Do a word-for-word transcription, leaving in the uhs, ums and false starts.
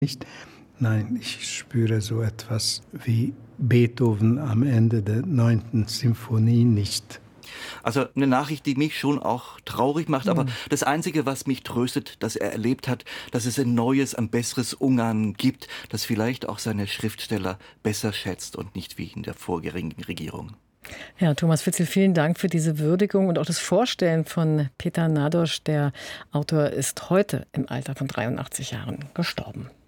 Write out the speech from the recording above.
nicht. Nein, ich spüre so etwas wie Beethoven am Ende der neunten Symphonie nicht. Also eine Nachricht, die mich schon auch traurig macht, aber Mhm. das Einzige, was mich tröstet, dass er erlebt hat, dass es ein neues, ein besseres Ungarn gibt, das vielleicht auch seine Schriftsteller besser schätzt und nicht wie in der vorherigen Regierung. Ja, Thomas Witzel, vielen Dank für diese Würdigung und auch das Vorstellen von Peter Nádas. Der Autor ist heute im Alter von dreiundachtzig Jahren gestorben.